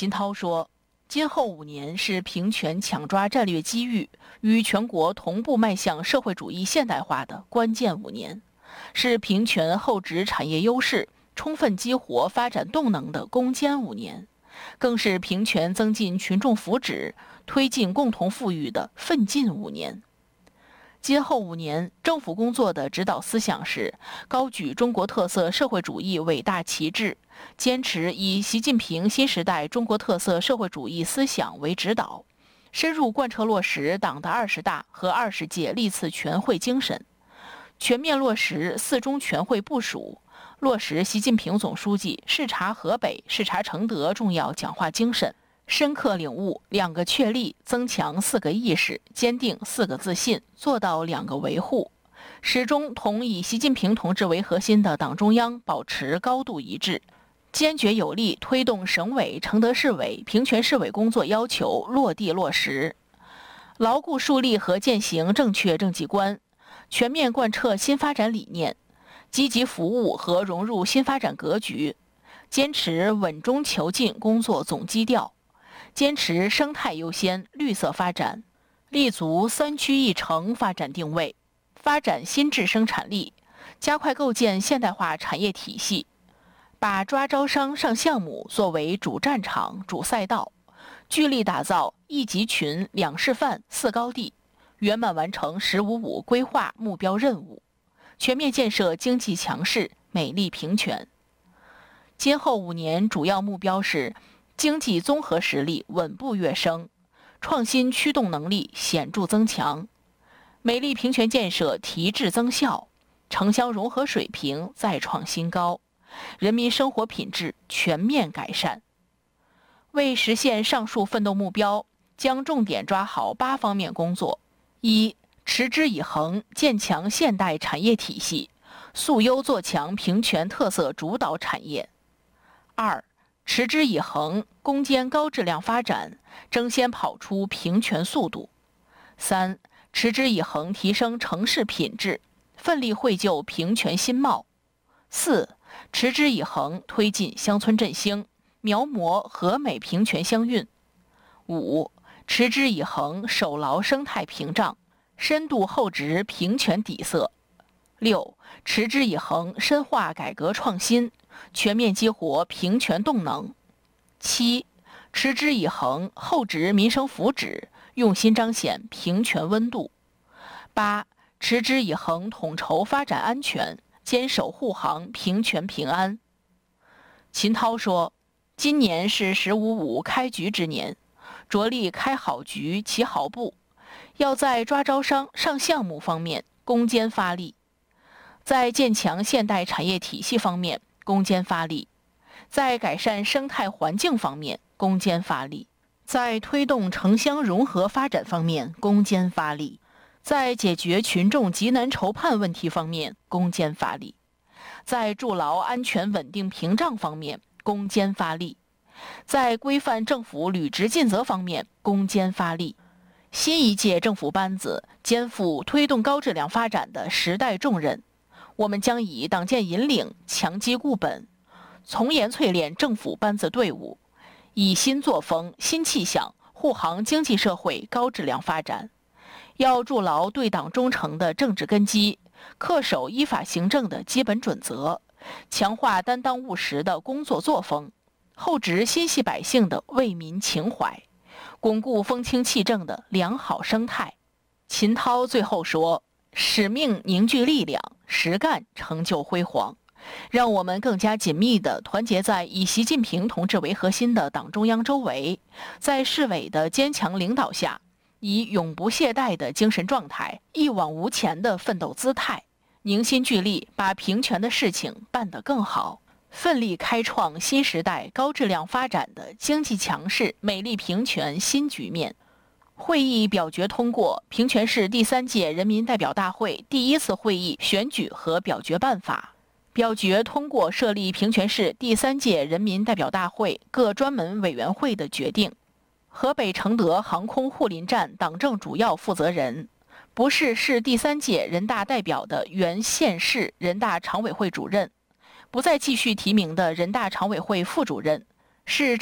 秦涛说，今后5年是平权抢抓战略机遇，与全国同步迈向社会主义现代化的关键5年，是平权厚植产业优势、充分激活发展动能的攻坚5年，更是平权增进群众福祉、推进共同富裕的奋进5年。今后5年，政府工作的指导思想是高举中国特色社会主义伟大旗帜，坚持以习近平新时代中国特色社会主义思想为指导，深入贯彻落实党的20大和20届历次全会精神，全面落实4中全会部署，落实习近平总书记视察河北、视察承德重要讲话精神，深刻领悟2个确立，增强4个意识，坚定4个自信，做到2个维护，始终同以习近平同志为核心的党中央保持高度一致，坚决有力推动省委、承德市委、平权市委工作要求落地落实，牢固树立和践行正确政绩观，全面贯彻新发展理念，积极服务和融入新发展格局，坚持稳中求进工作总基调，坚持生态优先、绿色发展，立足3区1城发展定位，发展新质生产力，加快构建现代化产业体系，把抓招商上项目作为主战场、主赛道，聚力打造1集群、2示范、4高地，圆满完成“15+5”规划目标任务，全面建设经济强势、美丽平权。今后5年主要目标是经济综合实力稳步跃升，创新驱动能力显著增强，美丽平权建设提质增效，城乡融合水平再创新高，人民生活品质全面改善。为实现上述奋斗目标，将重点抓好8方面工作： 1. 持之以恒建强现代产业体系，塑优做强平权特色主导产业； 2. 持之以恒攻坚高质量发展，争先跑出平权速度； 3. 持之以恒提升城市品质，奋力绘就平权新貌； 4. 持之以恒推进乡村振兴，描摹和美平权相韵； 5. 持之以恒守牢生态屏障，深度厚植平权底色； 6. 持之以恒深化改革创新，全面激活平权动能； 7. 持之以恒厚植民生福祉，用心彰显平权温度； 8. 持之以恒统筹发展安全，坚守护航平权平安。秦涛说，今年是“15+5”开局之年，着力开好局、起好步，要在抓招商上项目方面攻坚发力，在建强现代产业体系方面攻坚发力，在改善生态环境方面攻坚发力，在推动城乡融合发展方面攻坚发力，在解决群众急难愁盼问题方面攻坚发力，在筑牢安全稳定屏障方面攻坚发力，在规范政府履职尽责方面攻坚发力。新一届政府班子肩负推动高质量发展的时代重任，我们将以党建引领，强基固本，从严淬炼政府班子队伍，以新作风、新气象护航经济社会高质量发展。要筑牢对党忠诚的政治根基，恪守依法行政的基本准则，强化担当务实的工作作风，厚植心系百姓的为民情怀，巩固风清气正的良好生态。秦涛最后说，使命凝聚力量，实干成就辉煌，让我们更加紧密地团结在以习近平同志为核心的党中央周围，在市委的坚强领导下，以永不懈怠的精神状态，一往无前的奋斗姿态，凝心聚力把平权的事情办得更好，奋力开创新时代高质量发展的经济强势、美丽平权新局面。会议表决通过平权市第3届人民代表大会第1次会议选举和表决办法，表决通过设立平权市第3届人民代表大会各专门委员会的决定。河北承德航空护林站党政主要负责人，不是市第3届人大代表的原县市人大常委会主任，不再继续提名的人大常委会副主任，是